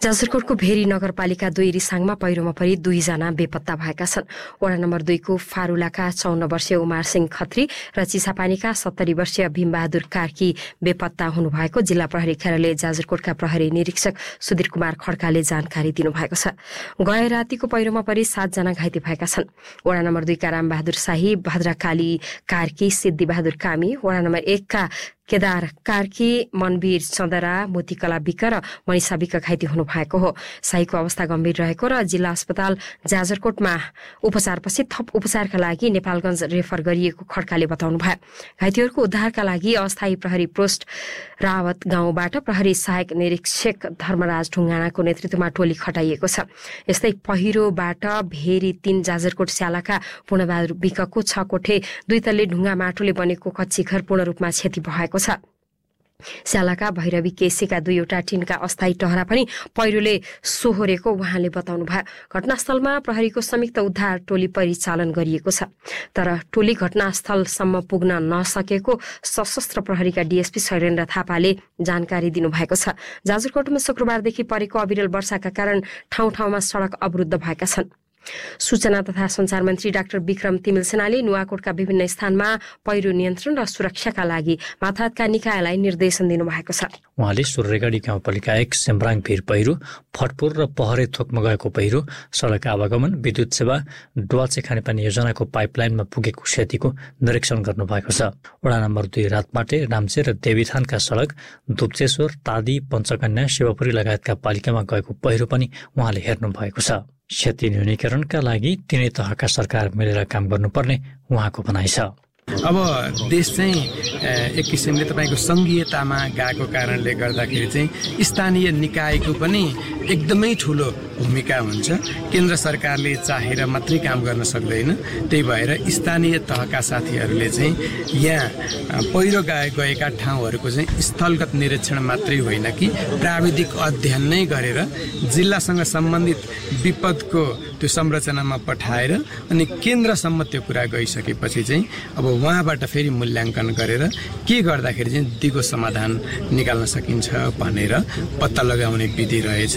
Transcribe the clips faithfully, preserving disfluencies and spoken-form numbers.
जाजरकोटको very नगरपालिका दुई रिसाङमा पहिरोमा परि दुईजना बेपत्ता भएका छन्। वडा नम्बर दुईको फारुलाका चौन्न वर्षीय उमार सिंह खत्री र चिसापानीका सत्तरी वर्षीय भीमबहादुर कार्की बेपत्ता हुनुभएको जिल्ला प्रहरी कार्यालय जाजरकोटका प्रहरी निरीक्षक सुधीर कुमार खड्काले जानकारी दिनुभएको छ। गए रातिको पहिरोमा परि सातजना घाइते भएका छन्। वडा नम्बर दुईका रामबहादुर शाही, भद्रकाली कार्की, सिद्धिबहादुर कामी, वडा नम्बर एकका केदार कार्की, मनवीर चन्दरा, मोतीकला विक र मनिषा विक घाइते हुनुभएको हो। शाहीको अवस्था गम्भीर रहेको र जिल्ला अस्पताल जाजरकोटमा उपचारपछि थप उपचारका लागि नेपालगञ्ज रेफर गरिएको खड्काले बताउनुभयो। घाइतेहरूको उद्धारका लागि अस्थायी प्रहरी पोस्ट रावत गाउँबाट प्रहरी सहायक निरीक्षक धर्मराज ढुङ्गानाको नेतृत्वमा टोली खटाइएको छ। यस्तै पहिरोबाट भेरी तीन जाजरकोट स्यालाका पूर्णबहादुर विकको छ कोठे दुई तल्ले ढुङ्गा माटोले बनेको कच्ची घर पूर्ण रूपमा क्षति भएको छ। स्यालाका भैरवी केसीका दुईवटा टिनका अस्थायी टहरा पनि पहिरोले सोहोरेको उहाँले बताउनुभयो। घटनास्थलमा प्रहरीको संयुक्त उद्धार टोली परिचालन गरिएको छ, तर टोली घटनास्थलसम्म पुग्न नसकेको सशस्त्र प्रहरीका डीएसपी शैलेन्द्र थापाले जानकारी दिनुभएको छ। जाजरकोटमा शुक्रबारदेखि परेको अविरल वर्षाका कारण ठाउँ ठाउँमा सड़क अवरुद्ध भएका छन्। सूचना तथा संचार मन्त्री डाक्टर विक्रम तिमिल सेनाले नुवाकोटका विभिन्न स्थानमा पहिरो नियन्त्रण र सुरक्षाका लागि मातहतका निकायलाई निर्देशन दिनुभएको छ। उहाँले सुर्रेगढी गाउँपालिका एक सेम्ब्राङ भिर पहिरो, फटपुर र पहरे थोकमा गएको पहिरो, सडक आवागमन, विद्युत सेवा, डुवाचे खानेपानी योजनाको पाइपलाइनमा पुगेको क्षतिको निरीक्षण गर्नुभएको छ। वडा नम्बर दुई रातमाटे, राम्चे र देवीथानका सडक, दुप्चेश्वर, तादी, पञ्चकन्या, शिवपुरी लगायतका पालिकामा गएको पहिरो पनि उहाँले हेर्नु भएको छ। क्षति न्यूनीकरणका लागि तिनै तहका सरकार मिलेर काम गर्नुपर्ने उहाँको भनाइ छ। अब देश चाहिँ एक किसिमले तपाईँको सङ्घीयतामा गएको कारणले गर्दाखेरि चाहिँ स्थानीय निकायको पनि एकदमै ठुलो भूमिका हुन्छ। केन्द्र सरकारले चाहेर मात्रै काम गर्न सक्दैन। त्यही भएर स्थानीय तहका साथीहरूले चाहिँ यहाँ पहिरो गएका ठाउँहरूको चाहिँ स्थलगत निरीक्षण मात्रै होइन कि प्राविधिक अध्ययन नै गरेर जिल्लासँग सम्बन्धित विपदको त्यो संरचनामा पठाएर अनि केन्द्रसम्म त्यो कुरा गइसकेपछि चाहिँ अब उहाँबाट फेरि मूल्याङ्कन गरेर के गर्दाखेरि चाहिँ दिगो समाधान निकाल्न सकिन्छ भनेर पत्ता लगाउने विधि रहेछ।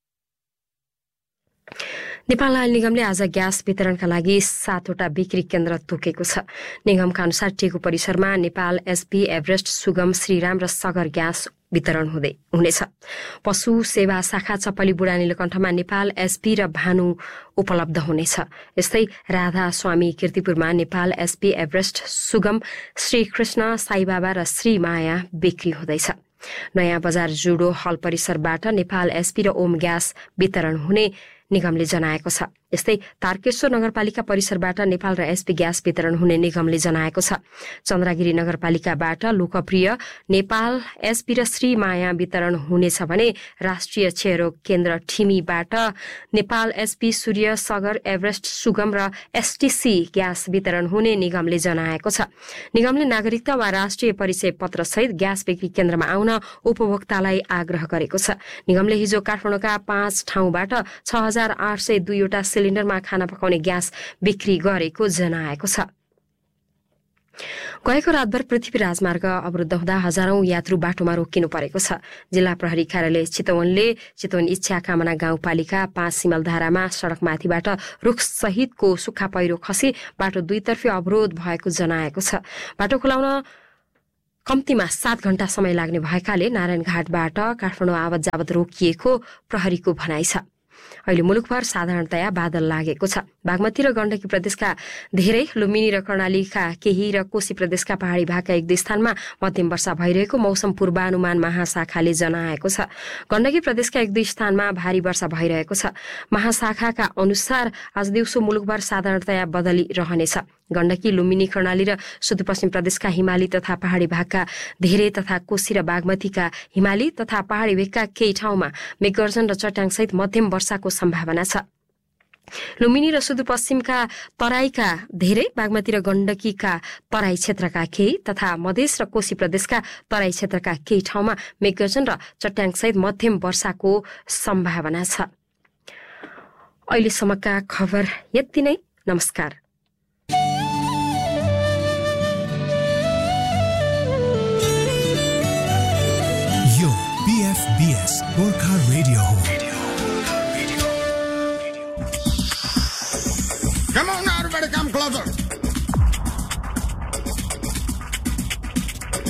नेपाल आयल निगमले आज ग्यास वितरणका लागि सातवटा बिक्री केन्द्र तोकेको छ। निगमका अनुसार टेगु परिसरमा नेपाल एसपी, एभरेस्ट, सुगम, श्रीराम र सगर ग्यास वितरण हुँदै हुनेछ। पशु सेवा शाखा चपली बुढा नीलकण्ठमा नेपाल एसपी र भानु उपलब्ध हुनेछ। यस्तै राधा स्वामी कीर्तिपुरमा नेपाल एसपी, एभरेस्ट, सुगम, श्रीकृष्ण, साईबाबा र श्रीमाया बिक्री हुँदैछ। नयाँ बजार जुडो हल परिसरबाट नेपाल एसपी र ओम ग्यास वितरण हुने निगमले जनाएको छ। यस्तै तारकेश्वर नगरपालिका परिसरबाट नेपाल र एसपी ग्यास वितरण हुने निगमले जनाएको छ। चन्द्रगिरी नगरपालिकाबाट लोकप्रिय नेपाल एसपी र श्रीमाया वितरण हुनेछ भने राष्ट्रिय क्षयरोग केन्द्र ठिमीबाट नेपाल एसपी, सूर्य, सगर, एभरेस्ट, सुगम र एसटीसी ग्यास वितरण हुने निगमले जनाएको छ। निगमले नागरिकता वा राष्ट्रिय परिचय पत्र सहित ग्यास बिक्री केन्द्रमा आउन उपभोक्तालाई आग्रह गरेको छ। निगमले हिजो काठमाडौँका पाँच ठाउँबाट छ हजार आठ सय दुईवटा सिलिन्डरमा खाना पकाउने ग्यास बिक्री गरेको जनाएको छ। गएको रातभर पृथ्वी राजमार्ग अवरुद्ध हुँदा हजारौं यात्रु बाटोमा रोकिनु परेको छ। जिल्ला प्रहरी कार्यालय चितवनले चितवन इच्छा कामना गाउँपालिका पाँच सिमलधारामा सड़कमाथिबाट रुख सहितको सुक्खा पहिरो खसी बाटो दुईतर्फी अवरोध भएको जनाएको छ। बाटो खुलाउन कम्तीमा सात घण्टा समय लाग्ने भएकाले नारायणघाटबाट काठमाडौँ आवत जावत रोकिएको प्रहरीको भनाइ छ। अहिले मुलुकभर साधारणतया बादल लागेको छ। बागमती र गण्डकी प्रदेशका धेरै, लुम्बिनी र कर्णालीका केही र कोशी प्रदेशका पहाडी भागका एक दुई स्थानमा मध्यम वर्षा भइरहेको मौसम पूर्वानुमान महाशाखाले जनाएको छ। गण्डकी प्रदेशका एक दुई स्थानमा भारी वर्षा भइरहेको छ। महाशाखाका अनुसार आज दिउँसो मुलुकभर साधारणतया बदली रहनेछ। गण्डकी, लुम्बिनी, कर्णाली र सुदूरपश्चिम प्रदेशका हिमाली तथा पहाडी भागका धेरै तथा कोशी र बागमतीका हिमाली तथा पहाडी भेगका केही ठाउँमा मेघगर्जन र चट्याङसहित मध्यम वर्षाको सम्भावना छ। लुम्बिनी र सुदूरपश्चिमका तराईका धेरै, बागमती र गण्डकीका तराई क्षेत्रका केही तथा मधेस र कोशी प्रदेशका तराई क्षेत्रका केही ठाउँमा मेघगर्जन र चट्याङसहित मध्यम वर्षाको सम्भावना छ। अहिलेसम्मका खबर यति नै। नमस्कार। यो बीएफबीएस गोर्खा रेडियो हो। Come on now, everybody, come closer.